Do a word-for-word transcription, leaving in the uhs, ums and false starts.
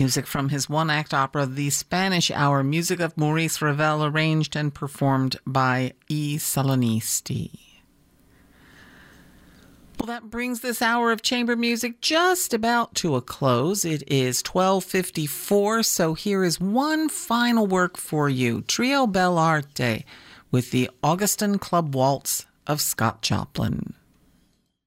Music from his one-act opera, The Spanish Hour, music of Maurice Ravel, arranged and performed by E. Salonisti. Well, that brings this hour of chamber music just about to a close. It is twelve fifty-four, so here is one final work for you. Trio Bell'Arte with the Augustin Club Waltz of Scott Joplin.